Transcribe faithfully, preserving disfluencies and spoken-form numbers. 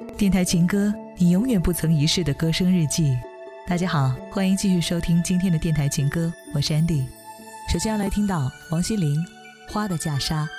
电台情歌，你永远不曾遗失的歌声日记。大家好，欢迎继续收听今天的电台情歌，我是 Andy。首先要来听到王心凌《花的嫁纱》。